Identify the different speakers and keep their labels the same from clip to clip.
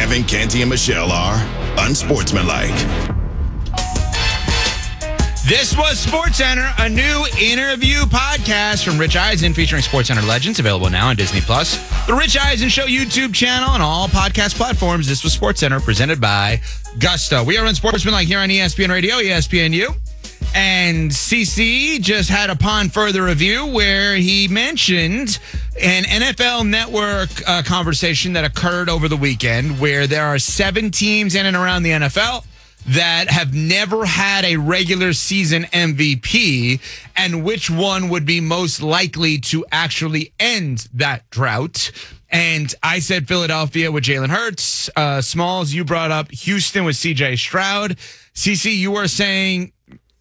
Speaker 1: Kevin, Canty, and Michelle are unsportsmanlike.
Speaker 2: This was SportsCenter, a new interview podcast from Rich Eisen featuring SportsCenter legends, available now on Disney+. The Rich Eisen Show YouTube channel and all podcast platforms. This was SportsCenter, presented by Gusto. We are unsportsmanlike here on ESPN Radio, ESPNU. And CC just had Upon Further Review where he mentioned an NFL Network conversation that occurred over the weekend where there are 7 teams in and around the NFL that have never had a regular season MVP, and which one would be most likely to actually end that drought. And I said Philadelphia with Jalen Hurts. Smalls, you brought up Houston with CJ Stroud. CC, you were saying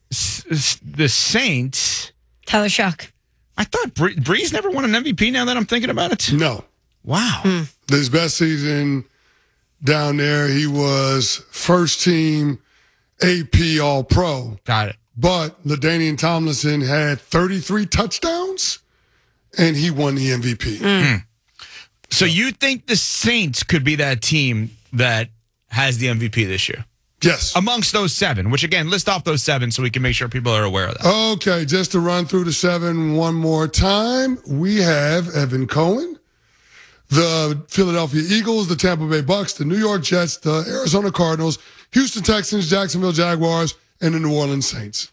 Speaker 2: the Saints.
Speaker 3: Tyler Shuck.
Speaker 2: I thought Breeze never won an MVP now that I'm thinking about it.
Speaker 4: No.
Speaker 2: Wow.
Speaker 4: His best season down there, he was first team AP All-Pro.
Speaker 2: Got it.
Speaker 4: But LaDainian Tomlinson had 33 touchdowns, and he won the MVP.
Speaker 2: So you think the Saints could be that team that has the MVP this year?
Speaker 4: Yes.
Speaker 2: Amongst those 7, which again, list off those 7 so we can make sure people are aware of that.
Speaker 4: Okay, just to run through the 7 one more time, we have Evan Cohen, the Philadelphia Eagles, the Tampa Bay Bucks, the New York Jets, the Arizona Cardinals, Houston Texans, Jacksonville Jaguars, and the New Orleans Saints.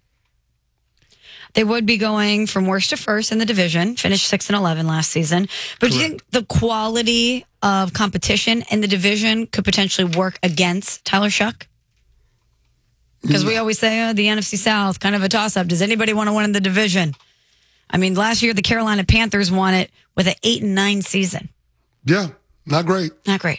Speaker 3: They would be going from worst to first in the division, finished 6-11 last season. But do you think the quality of competition in the division could potentially work against Tyler Shuck? Because we always say, the NFC South, kind of a toss-up. Does anybody want to win in the division? I mean, last year the Carolina Panthers won it with an 8-9 season.
Speaker 4: Yeah, not great.
Speaker 3: Not great.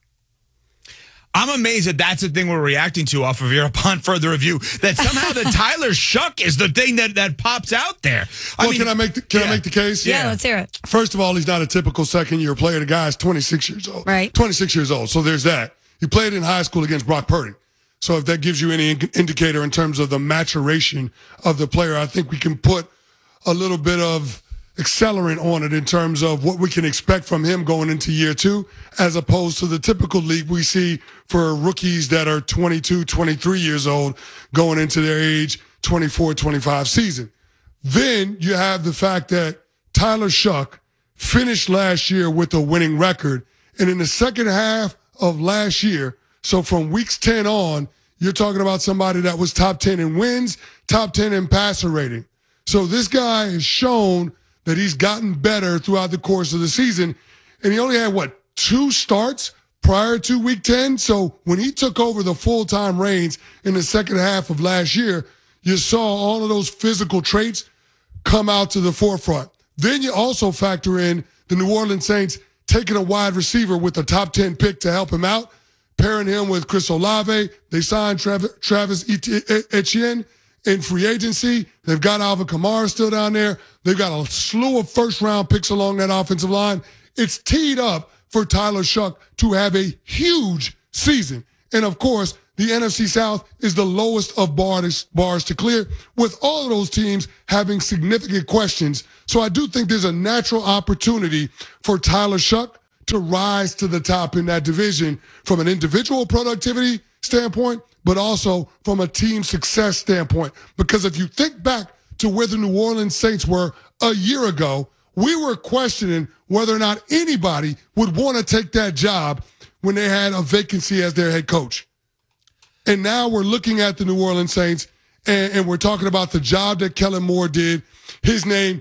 Speaker 2: I'm amazed that that's the thing we're reacting to off of your Upon Further Review, that somehow the Tyler Shuck is the thing that pops out there.
Speaker 4: Can I make the case?
Speaker 3: Yeah, let's hear it.
Speaker 4: First of all, he's not a typical second-year player. The guy's 26 years old.
Speaker 3: Right.
Speaker 4: 26 years old. So there's that. He played in high school against Brock Purdy. So if that gives you any indicator in terms of the maturation of the player, I think we can put a little bit of accelerant on it in terms of what we can expect from him going into year 2, as opposed to the typical league we see for rookies that are 22, 23 years old going into their age 24, 25 season. Then you have the fact that Tyler Shuck finished last year with a winning record. And in the second half of last year, so from weeks 10 on, you're talking about somebody that was top 10 in wins, top 10 in passer rating. So this guy has shown that he's gotten better throughout the course of the season. And he only had, 2 starts prior to week 10? So when he took over the full-time reins in the second half of last year, you saw all of those physical traits come out to the forefront. Then you also factor in the New Orleans Saints taking a wide receiver with a top 10 pick to help him out, pairing him with Chris Olave. They signed Travis Etienne in free agency. They've got Alvin Kamara still down there. They've got a slew of first-round picks along that offensive line. It's teed up for Tyler Shuck to have a huge season. And, of course, the NFC South is the lowest of bars to clear, with all of those teams having significant questions. So I do think there's a natural opportunity for Tyler Shuck to rise to the top in that division from an individual productivity standpoint, but also from a team success standpoint. Because if you think back to where the New Orleans Saints were a year ago, we were questioning whether or not anybody would want to take that job when they had a vacancy as their head coach. And now we're looking at the New Orleans Saints, and we're talking about the job that Kellen Moore did, his name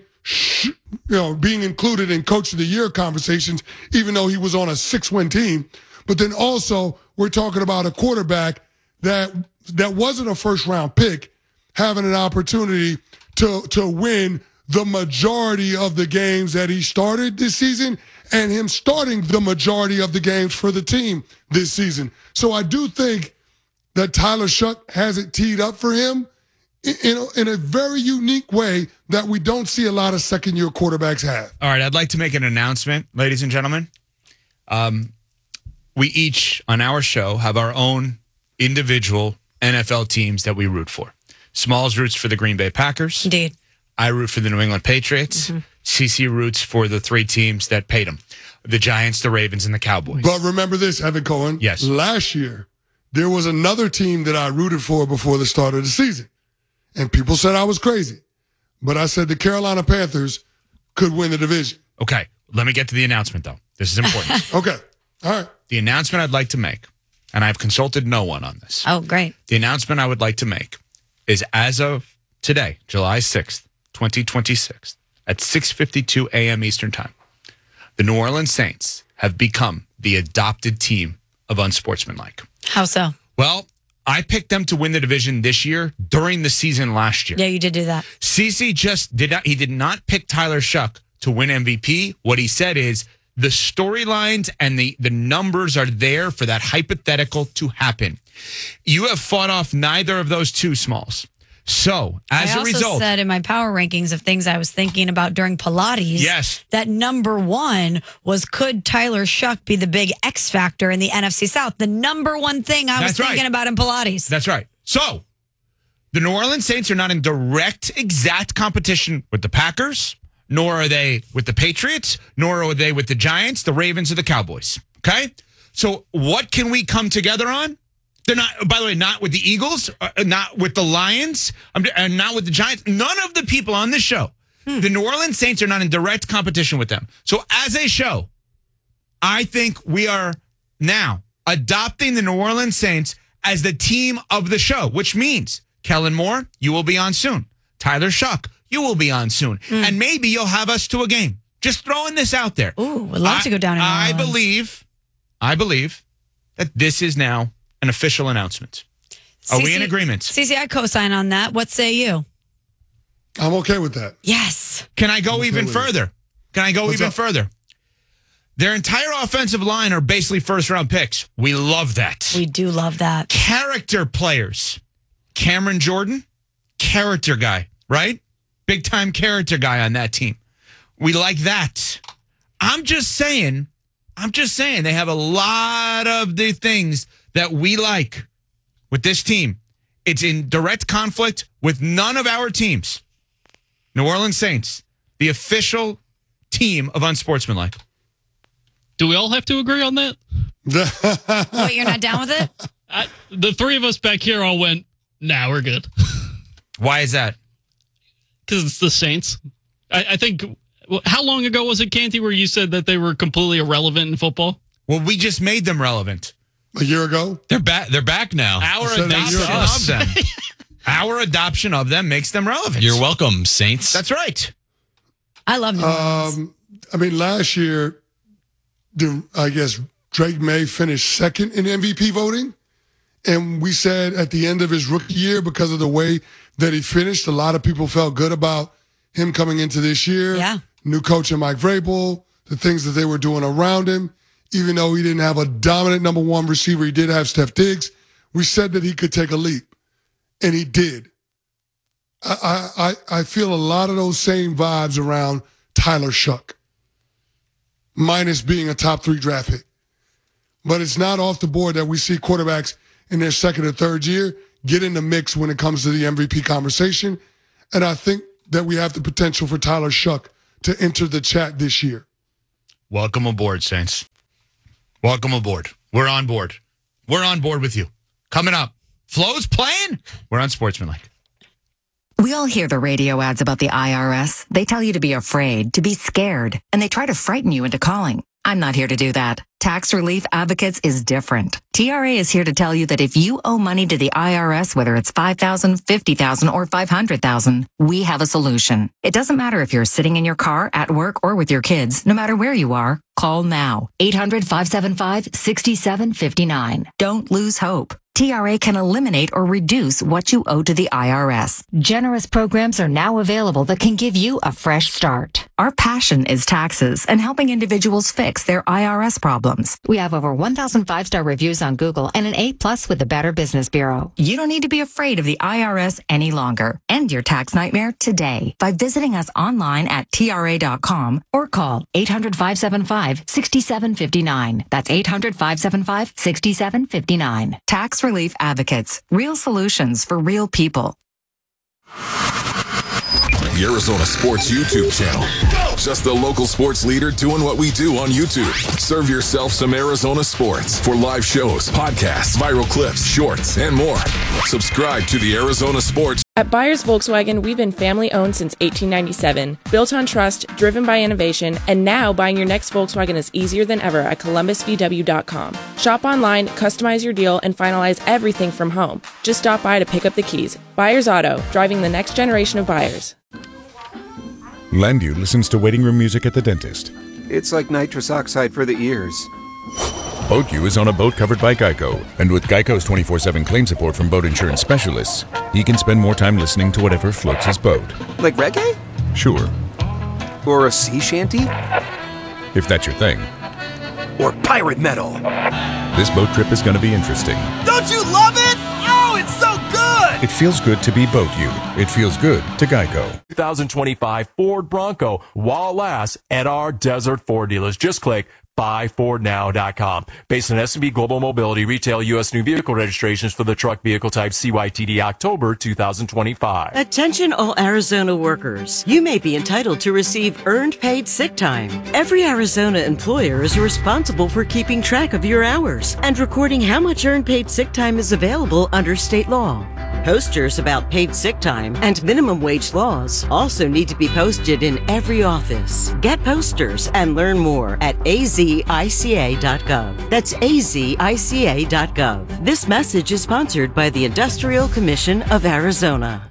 Speaker 4: being included in Coach of the Year conversations, even though he was on a 6-win team. But then also we're talking about a quarterback that wasn't a first-round pick having an opportunity to win the majority of the games that he started this season, and him starting the majority of the games for the team this season. So I do think that Tyler Shuck has it teed up for him in a very unique way that we don't see a lot of second-year quarterbacks have.
Speaker 2: All right, I'd like to make an announcement, ladies and gentlemen. We each, on our show, have our own individual NFL teams that we root for. Smalls roots for the Green Bay Packers.
Speaker 3: Indeed.
Speaker 2: I root for the New England Patriots. CC roots for the 3 teams that paid him. the Giants, the Ravens, and the Cowboys.
Speaker 4: But remember this, Evan Cohen.
Speaker 2: Yes.
Speaker 4: Last year, there was another team that I rooted for before the start of the season. And people said I was crazy. But I said the Carolina Panthers could win the division.
Speaker 2: Okay, let me get to the announcement, though. This is important.
Speaker 4: Okay. All right.
Speaker 2: The announcement I'd like to make, and I've consulted no one on this.
Speaker 3: Oh, great.
Speaker 2: The announcement I would like to make is as of today, July 6th, 2026, at 6:52 a.m. Eastern Time, the New Orleans Saints have become the adopted team of Unsportsmanlike.
Speaker 3: How so?
Speaker 2: Well, I picked them to win the division this year during the season last year.
Speaker 3: Yeah, you did do that.
Speaker 2: CeCe just did not pick Tyler Shuck to win MVP. What he said is the storylines and the numbers are there for that hypothetical to happen. You have fought off neither of those two, Smalls. So, as a result, I
Speaker 3: also said in my power rankings of things I was thinking about during Pilates,
Speaker 2: yes,
Speaker 3: that number one was, could Tyler Shuck be the big X factor in the NFC South? The number one thing I was thinking about in Pilates.
Speaker 2: That's right. So, the New Orleans Saints are not in direct, exact competition with the Packers, nor are they with the Patriots, nor are they with the Giants, the Ravens, or the Cowboys. Okay? So, what can we come together on? They're not, by the way, not with the Eagles, not with the Lions, and not with the Giants. None of the people on this show. The New Orleans Saints are not in direct competition with them. So as a show, I think we are now adopting the New Orleans Saints as the team of the show, which means Kellen Moore, you will be on soon. Tyler Shuck, you will be on soon. And maybe you'll have us to a game. Just throwing this out there.
Speaker 3: Ooh, would love to go down in New Orleans.
Speaker 2: I believe that this is now an official announcement. Are we in agreement?
Speaker 3: CeCe, I co-sign on that. What say you?
Speaker 4: I'm okay with that.
Speaker 3: Yes.
Speaker 2: Can I go even further? Can I go even further? Their entire offensive line are basically first-round picks. We love that.
Speaker 3: We do love that.
Speaker 2: Character players. Cameron Jordan, character guy, right? Big-time character guy on that team. We like that. I'm just saying they have a lot of the things that we like with this team. It's in direct conflict with none of our teams. New Orleans Saints, the official team of Unsportsmanlike.
Speaker 5: Do we all have to agree on that?
Speaker 3: What, you're not down with it?
Speaker 5: The three of us back here all went, nah, we're good.
Speaker 2: Why is that?
Speaker 5: Because it's the Saints. I think, how long ago was it, Canty, where you said that they were completely irrelevant in football?
Speaker 2: Well, we just made them relevant.
Speaker 4: A year ago?
Speaker 6: They're back now.
Speaker 2: Our adoption of them. Our adoption of them makes them relevant.
Speaker 6: You're welcome, Saints.
Speaker 2: That's right.
Speaker 3: I love New Orleans.
Speaker 4: I mean, last year, I guess Drake May finished second in MVP voting. And we said at the end of his rookie year, because of the way that he finished, a lot of people felt good about him coming into this year.
Speaker 3: Yeah.
Speaker 4: New coach in Mike Vrabel, the things that they were doing around him. Even though he didn't have a dominant number one receiver, he did have Steph Diggs. We said that he could take a leap, and he did. I feel a lot of those same vibes around Tyler Shuck, minus being a top 3 draft pick. But it's not off the board that we see quarterbacks in their second or third year get in the mix when it comes to the MVP conversation. And I think that we have the potential for Tyler Shuck to enter the chat this year.
Speaker 2: Welcome aboard, Saints. Welcome aboard. We're on board. We're on board with you. Coming up, Flo's playing. We're on Sportsmanlike.
Speaker 7: We all hear the radio ads about the IRS. They tell you to be afraid, to be scared, and they try to frighten you into calling. I'm not here to do that. Tax Relief Advocates is different. TRA is here to tell you that if you owe money to the IRS, whether it's $5,000, $50,000, or $500,000, we have a solution. It doesn't matter if you're sitting in your car, at work, or with your kids. No matter where you are, call now. 800-575-6759. Don't lose hope. TRA can eliminate or reduce what you owe to the IRS. Generous programs are now available that can give you a fresh start. Our passion is taxes and helping individuals fix their IRS problems. We have over 1,000 5-star reviews on Google and an A+ with the Better Business Bureau. You don't need to be afraid of the IRS any longer. End your tax nightmare today by visiting us online at TRA.com or call 800-575-6759. That's 800-575-6759. Tax Relief Advocates. Real solutions for real people.
Speaker 1: the Arizona Sports YouTube channel. Just the local sports leader doing what we do on YouTube. Serve yourself some Arizona sports for live shows, podcasts, viral clips, shorts, and more. Subscribe to the Arizona Sports.
Speaker 8: At Byers Volkswagen, we've been family-owned since 1897, built on trust, driven by innovation, and now buying your next Volkswagen is easier than ever at ColumbusVW.com. Shop online, customize your deal, and finalize everything from home. Just stop by to pick up the keys. Byers Auto, driving the next generation of buyers.
Speaker 9: Landview listens to waiting room music at the dentist.
Speaker 10: It's like nitrous oxide for the ears.
Speaker 9: BoatU is on a boat covered by Geico, and with Geico's 24/7 claim support from boat insurance specialists, he can spend more time listening to whatever floats his boat.
Speaker 10: Like reggae?
Speaker 9: Sure.
Speaker 10: Or a sea shanty?
Speaker 9: If that's your thing.
Speaker 10: Or pirate metal?
Speaker 9: This boat trip is going to be interesting.
Speaker 11: Don't you love it? Oh, it's so good!
Speaker 9: It feels good to be BoatU. It feels good to Geico.
Speaker 12: 2025 Ford Bronco while it lasts at our Desert Ford dealers. Just click buyfordnow.com. Based on S&P Global Mobility, retail U.S. new vehicle registrations for the truck vehicle type CYTD October 2025.
Speaker 13: Attention all Arizona workers. You may be entitled to receive earned paid sick time. Every Arizona employer is responsible for keeping track of your hours and recording how much earned paid sick time is available under state law. Posters about paid sick time and minimum wage laws also need to be posted in every office. Get posters and learn more at azica.gov. That's azica.gov. This message is sponsored by the Industrial Commission of Arizona.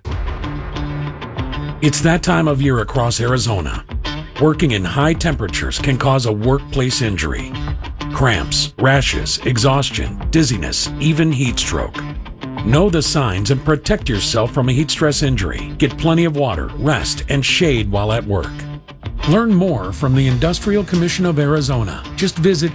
Speaker 14: It's that time of year across Arizona. Working in high temperatures can cause a workplace injury. Cramps, rashes, exhaustion, dizziness, even heat stroke. Know the signs and protect yourself from a heat stress injury. Get plenty of water, rest, and shade while at work. Learn more from the Industrial Commission of Arizona. Just visit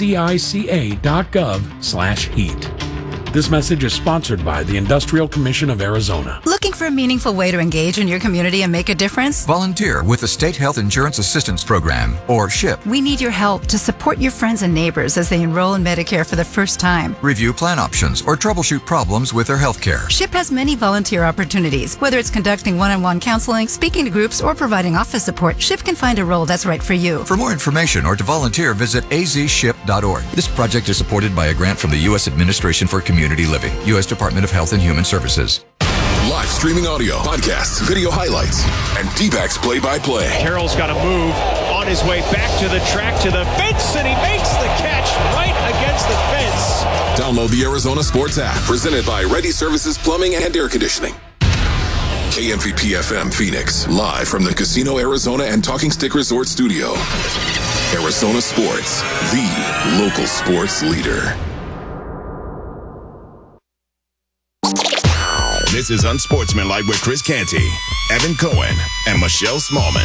Speaker 14: azica.gov/heat. This message is sponsored by the Industrial Commission of Arizona.
Speaker 15: Looking for a meaningful way to engage in your community and make a difference?
Speaker 16: Volunteer with the State Health Insurance Assistance Program, or SHIP.
Speaker 15: We need your help to support your friends and neighbors as they enroll in Medicare for the first time.
Speaker 16: Review plan options or troubleshoot problems with their health care.
Speaker 15: SHIP has many volunteer opportunities. Whether it's conducting one-on-one counseling, speaking to groups, or providing office support, SHIP can find a role that's right for you.
Speaker 16: For more information or to volunteer, visit azship.org. This project is supported by a grant from the U.S. Administration for Community Living, U.S. Department of Health and Human Services.
Speaker 1: Live streaming audio, podcasts, video highlights, and D-backs play-by-play.
Speaker 17: Carroll's got to move on his way back to the track, to the fence, and he makes the catch right against the fence.
Speaker 1: Download the Arizona Sports app, presented by Ready Services Plumbing and Air Conditioning. KMVP FM Phoenix, live from the Casino Arizona and Talking Stick Resort Studio. Arizona Sports, the local sports leader. This is Unsportsmanlike with Chris Canty, Evan Cohen, and Michelle Smallman.